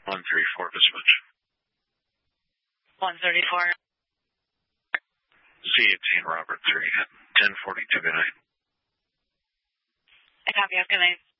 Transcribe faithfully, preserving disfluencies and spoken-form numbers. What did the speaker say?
one thirty-four to switch. one thirty-four. Z eighteen, Robert three, ten forty-two, good night. I copy, have a good night.